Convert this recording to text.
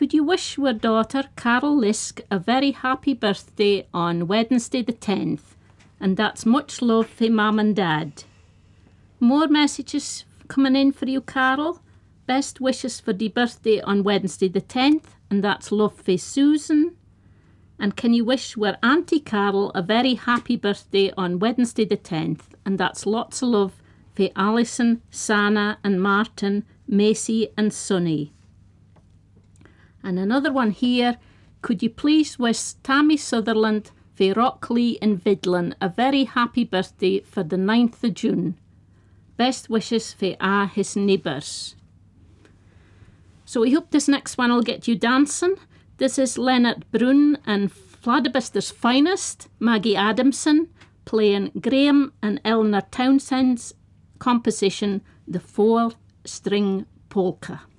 could you wish your daughter, Carol Lisk, a very happy birthday on Wednesday the 10th? And that's much love for Mum and Dad. More messages coming in for you, Carol. Best wishes for the birthday on Wednesday the 10th, and that's love for Susan. And can you wish your Auntie Carol a very happy birthday on Wednesday the 10th, and that's lots of love for Alison, Sana and Martin, Macy and Sonny. And another one here, could you please wish Tammy Sutherland for Rockley in Vidlin a very happy birthday for the 9th of June. Best wishes for all his neighbours. So we hope this next one will get you dancing. This is Leonard Brun and Fladibuster's Finest, Maggie Adamson, playing Graham and Eleanor Townsend's composition, The Four-String Polka.